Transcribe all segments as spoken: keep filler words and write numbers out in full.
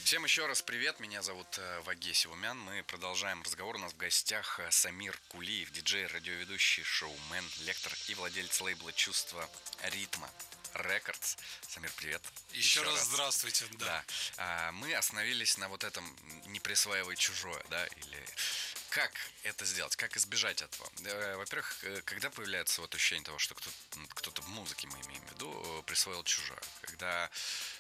Всем еще раз привет, меня зовут э, Ваге Сивумян. Мы продолжаем разговор. У нас в гостях э, Самир Кулиев, диджей, радиоведущий, шоумен, лектор и владелец лейбла «Чувство ритма» Рекордс. Самир, привет. Еще, еще раз, раз здравствуйте. Да. Да. А, мы остановились на вот этом «не присваивай чужое», да, или как это сделать, как избежать этого. Во-первых, когда появляется вот ощущение того, что кто-то, кто-то в музыке, мы имеем в виду, присвоил чужое, когда...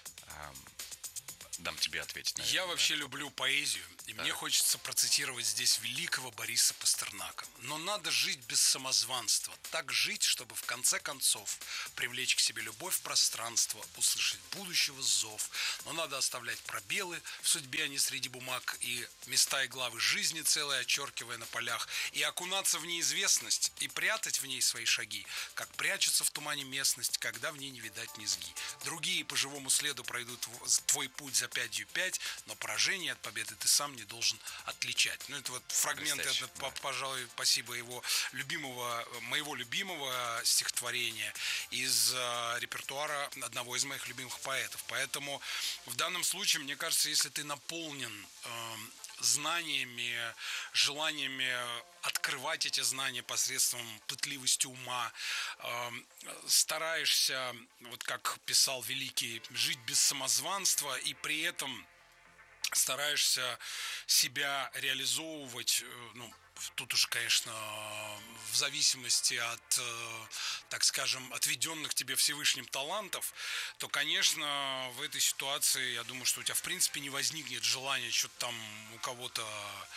Дам тебе ответить. Наверное, Я да. вообще люблю поэзию, и да. мне хочется процитировать здесь великого Бориса Пастернака. Но надо жить без самозванства. Так жить, чтобы в конце концов привлечь к себе любовь пространства, услышать будущего зов. Но надо оставлять пробелы в судьбе, а не среди бумаг, и места и главы жизни целые, очеркивая на полях, и окунаться в неизвестность, и прятать в ней свои шаги, как прячется в тумане местность, когда в ней не видать низги. Другие по живому следу пройдут твой путь за пятью пять, но поражение от победы ты сам не должен отличать. Ну, это вот фрагмент, это, да. пожалуй, спасибо его любимого, моего любимого стихотворения из э, репертуара одного из моих любимых поэтов. Поэтому в данном случае, мне кажется, если ты наполнен э, знаниями, желаниями открывать эти знания посредством пытливости ума, э, стараешься, вот как писал великий, жить без самозванства и при этом стараешься себя реализовывать, ну, тут уже, конечно, в зависимости от, так скажем, отведенных тебе Всевышним талантов, то, конечно, в этой ситуации, я думаю, что у тебя, в принципе, не возникнет желания что-то там у кого-то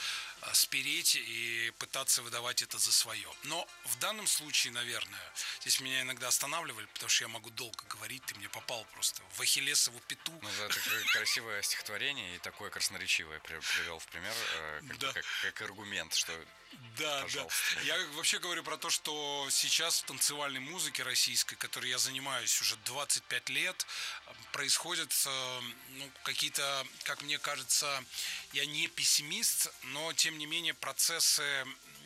спереть и пытаться выдавать это за свое. Но в данном случае, наверное, здесь меня иногда останавливали, потому что я могу долго говорить, ты мне попал просто в ахиллесову пяту. Ну, да, это красивое стихотворение и такое красноречивое привел в пример, как, да. как, как аргумент, что... Да, пожалуйста. Да. Я вообще говорю про то, что сейчас в танцевальной музыке российской, которой я занимаюсь уже двадцать пять лет, происходят ну, какие-то, как мне кажется, я не пессимист, но тем не менее процессы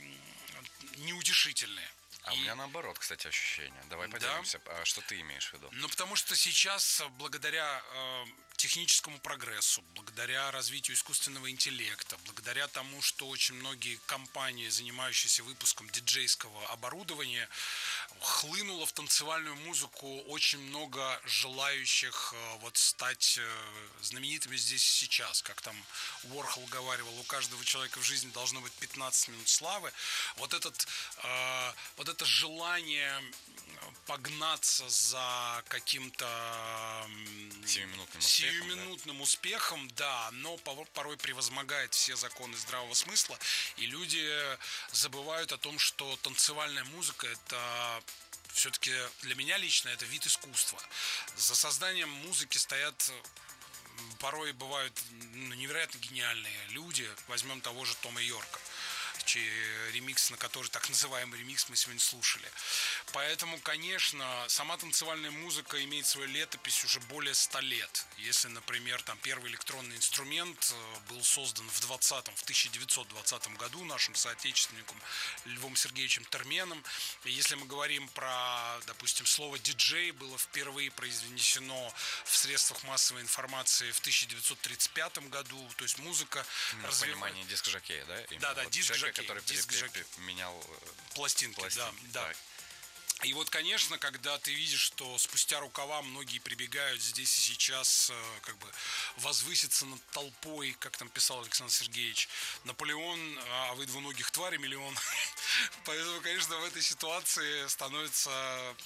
неутешительные. А и... у меня наоборот, кстати, ощущение. Давай поделимся. Да? А что ты имеешь в виду? Ну, потому что сейчас, благодаря э, техническому прогрессу, благодаря развитию искусственного интеллекта, благодаря тому, что очень многие компании, занимающиеся выпуском диджейского оборудования, хлынуло в танцевальную музыку очень много желающих э, вот стать э, знаменитыми здесь и сейчас. Как там Уорхол говаривал, у каждого человека в жизни должно быть пятнадцать минут славы. Вот этот, э, вот это желание погнаться за каким-то сиюминутным успехом, сиюминутным да? успехом, да, но порой превозмогает все законы здравого смысла, и люди забывают о том, что танцевальная музыка — это все-таки для меня лично это вид искусства. За созданием музыки стоят, порой бывают невероятно гениальные люди. Возьмем того же Тома Йорка, чей ремикс, на который, так называемый ремикс, мы сегодня слушали. Поэтому, конечно, сама танцевальная музыка имеет свою летопись уже более ста лет. Если, например, там первый электронный инструмент был создан в двадцатом, в тысяча девятьсот двадцатом году нашим соотечественником Львом Сергеевичем Терменом. Если мы говорим про, допустим, слово диджей было впервые произнесено в средствах массовой информации в тысяча девятьсот тридцать пятом году, то есть музыка развивается. Понимание диск-жокея, да? Именно да, да, вот диск-жокей, который диск-жокей. менял пластинки, пластинки, да, да. И вот, конечно, когда ты видишь, что спустя рукава многие прибегают здесь и сейчас, как бы возвыситься над толпой, как там писал Александр Сергеевич, Наполеон, а вы двуногих твари миллион. Поэтому, конечно, в этой ситуации становится...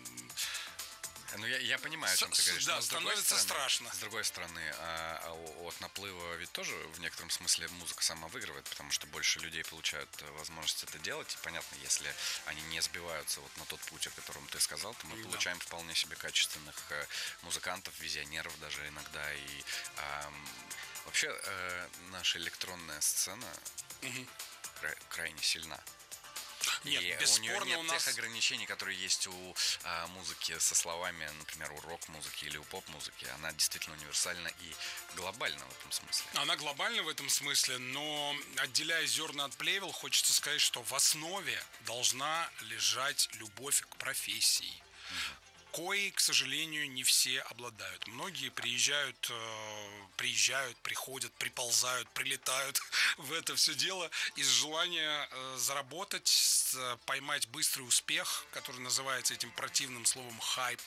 Ну, я, я понимаю, о чем ты говоришь. Да, но становится стороны, страшно. С другой стороны, а, а от наплыва ведь тоже в некотором смысле музыка сама выигрывает, потому что больше людей получают возможность это делать. И понятно, если они не сбиваются вот на тот путь, о котором ты сказал, то мы да. получаем вполне себе качественных музыкантов, визионеров даже иногда. И а, вообще а, наша электронная сцена угу. кра- крайне сильна. Нет, и бесспорно, у нее нет у нас... тех ограничений, которые есть у а, музыки со словами, например, у рок-музыки или у поп-музыки. Она действительно универсальна и глобальна в этом смысле. Она глобальна в этом смысле, но отделяя зерна от плевел, хочется сказать, что в основе должна лежать любовь к профессии. Угу. кои, к сожалению, не все обладают. Многие приезжают, э, приезжают, приходят, приползают, прилетают в это все дело из желания э, заработать, э, поймать быстрый успех, который называется этим противным словом хайп.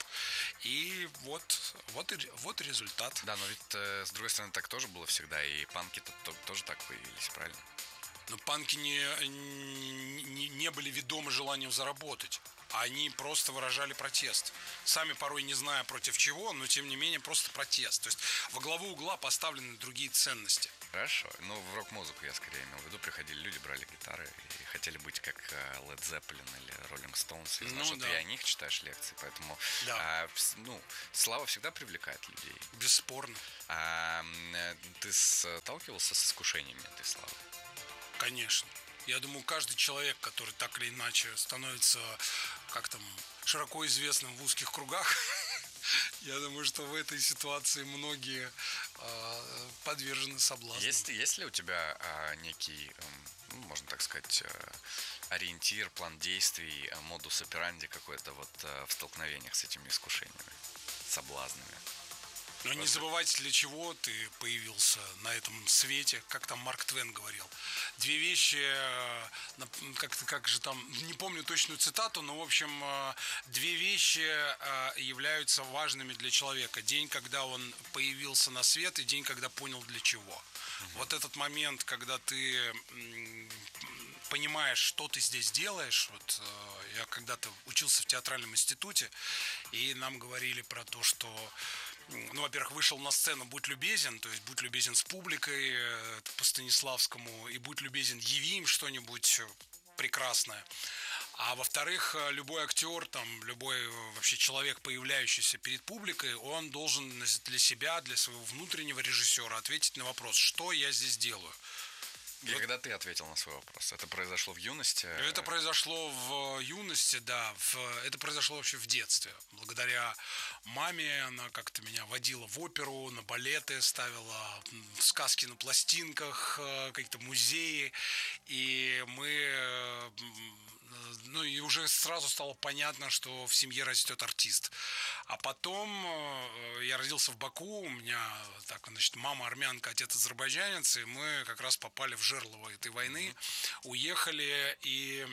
И вот, вот, и, вот и результат. Да, но ведь э, с другой стороны так тоже было всегда, и панки -то, тоже так появились, правильно? Но панки не, не, не были ведомы желанием заработать. Они просто выражали протест. Сами порой не зная против чего, но тем не менее просто протест. То есть во главу угла поставлены другие ценности. Хорошо. Ну, в рок-музыку я скорее имел в виду. Приходили люди, брали гитары и хотели быть как Led Zeppelin или Rolling Stones. И знаешь, ну, да. Ты о них читаешь лекции. Поэтому да. а, ну, слава всегда привлекает людей. Бесспорно. А, ты сталкивался с искушениями этой славы? Конечно. Я думаю, каждый человек, который так или иначе становится, как там, широко известным в узких кругах, я думаю, что в этой ситуации многие э, подвержены соблазну. Есть, есть ли у тебя э, некий, э, можно так сказать, э, ориентир, план действий, э, модус операнди какой-то вот э, в столкновениях с этими искушениями, соблазнами? Но не забывайте, для чего ты появился на этом свете, как там Марк Твен говорил. Две вещи, как, как же там, не помню точную цитату, но, в общем, две вещи являются важными для человека. День, когда он появился на свет, и день, когда понял, для чего. Угу. Вот этот момент, когда ты понимаешь, что ты здесь делаешь. Вот я когда-то учился в театральном институте, и нам говорили про то, что ну, во-первых, вышел на сцену, будь любезен, то есть будь любезен с публикой по Станиславскому, и будь любезен, яви им что-нибудь прекрасное. А во-вторых, любой актер, там, любой вообще человек, появляющийся перед публикой, он должен для себя, для своего внутреннего режиссера ответить на вопрос, что я здесь делаю. И вот. Когда ты ответил на свой вопрос? Это произошло в юности? Это произошло в юности, да. В, это произошло вообще в детстве. Благодаря маме она как-то меня водила в оперу, на балеты, ставила сказки на пластинках, какие-то музеи. И мы... Ну и уже сразу стало понятно, что в семье растет артист. А потом я родился в Баку, у меня так, значит, мама армянка, отец азербайджанец, и мы как раз попали в жерло этой войны, уехали, и...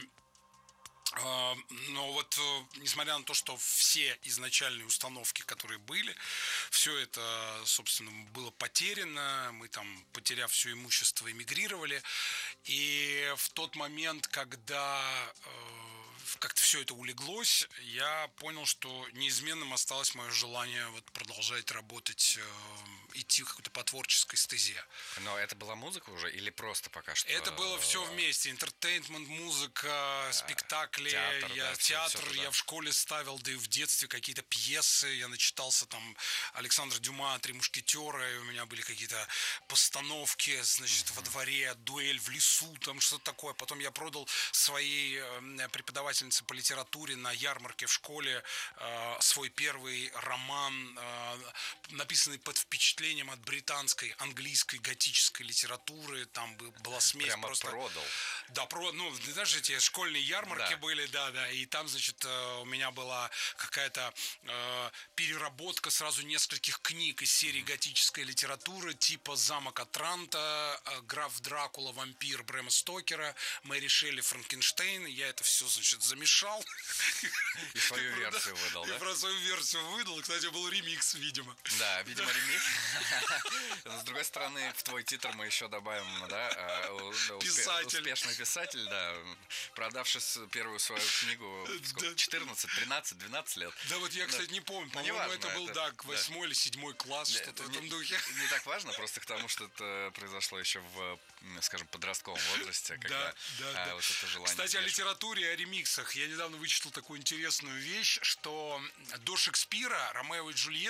Но вот, несмотря на то, что все изначальные установки, которые были, все это, собственно, было потеряно, мы там, потеряв все имущество, эмигрировали, и в тот момент, когда как-то все это улеглось, я понял, что неизменным осталось мое желание вот продолжать работать, идти какой-то по творческой стезе. Но это была музыка уже или просто пока что? Это было все вместе, интертейнмент, музыка, спектакли. Театр, я да, театр, все, все я в школе ставил, да и в детстве какие-то пьесы. Я начитался там Александра Дюма, «Три мушкетера», и у меня были какие-то постановки, значит, mm-hmm. во дворе, дуэль в лесу, там что-то такое. Потом я продал своей преподавательнице по литературе на ярмарке в школе э, свой первый роман, э, написанный под впечатлением от британской, английской, готической литературы. Там была смесь. Прямо просто... продал. Да, про, ну, знаешь, эти школьные ярмарки да. были, да, да, и там, значит, у меня была какая-то э, переработка сразу нескольких книг из серии готической литературы, типа «Замок Атранта», «Граф Дракула», «Вампир» Брэма Стокера, «Мэри Шелли», «Франкенштейн». Я это все, значит, замешал. И свою версию выдал, да? И про свою версию выдал. Кстати, был ремикс, видимо. Да, видимо, ремикс. С другой стороны, в твой титр мы еще добавим, да, писатель. Успешный писатель, да, продавший первую свою книгу четырнадцать, тринадцать, двенадцать лет. Да, вот я, кстати, не помню. По-моему, это был, да, восьмой или седьмой класс, что-то в этом духе. Не так важно, просто к тому, что это произошло еще в, скажем, подростковом возрасте, когда вот это желание. Кстати, о литературе и о ремиксах. Я недавно вычитал такую интересную вещь, что до Шекспира Ромео и Джульетту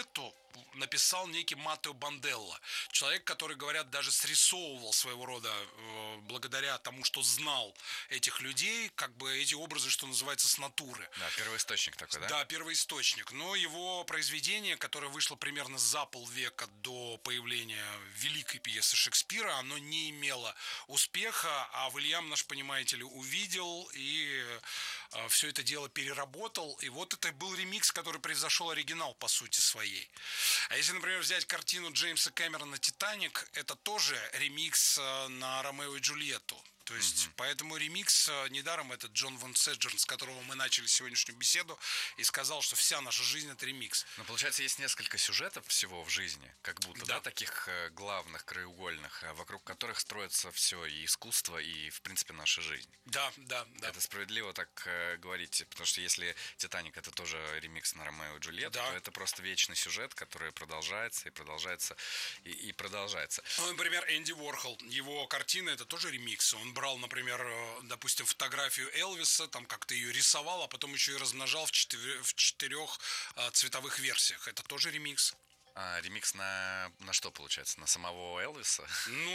написал некий Маттео Банделла. Человек, который, говорят, даже срисовывал своего рода, э, благодаря тому, что знал этих людей, как бы эти образы, что называется, с натуры. Да, первоисточник такой, да? Да, первоисточник. Но его произведение, которое вышло примерно за полвека до появления великой пьесы Шекспира, оно не имело успеха, а Вильям, наш, понимаете ли, увидел и э, все это дело переработал. И вот это был ремикс, который превзошел оригинал по сути своей. А если, например, взять картину Джеймса Кэмерона «Титаник», это тоже ремикс на «Ромео и Джульетту». То есть, mm-hmm. поэтому ремикс, недаром этот Джон Вон Седжерн, с которого мы начали сегодняшнюю беседу, и сказал, что вся наша жизнь — это ремикс. Но получается, есть несколько сюжетов всего в жизни, как будто, да, да таких главных, краеугольных, вокруг которых строится все, и искусство, и, в принципе, наша жизнь. Да, да, да. Это справедливо так говорить, потому что если «Титаник» — это тоже ремикс на «Ромео и Джульетту», да. то это просто вечный сюжет, который продолжается и продолжается и, и продолжается. Ну, например, Энди Уорхол, его картина — это тоже ремикс. Он брал, например, допустим, фотографию Элвиса, там как-то ее рисовал, а потом еще и размножал в, четыре, в четырех а, цветовых версиях. Это тоже ремикс. А ремикс на, на что получается? На самого Элвиса? Ну,